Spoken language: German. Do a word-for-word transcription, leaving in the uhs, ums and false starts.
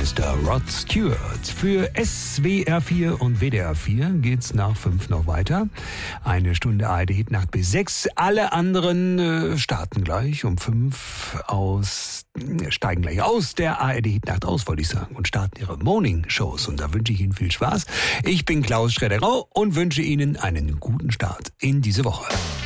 Mister Rod Stewart. Für S W R vier und W D R vier geht's nach fünf noch weiter. Eine Stunde A R D Hitnacht bis sechs. Alle anderen äh, starten gleich um fünf aus, äh, steigen gleich aus der A R D Hitnacht aus, wollte ich sagen, und starten ihre Morning-Shows. Und da wünsche ich Ihnen viel Spaß. Ich bin Klaus Schredderau und wünsche Ihnen einen guten Start in diese Woche.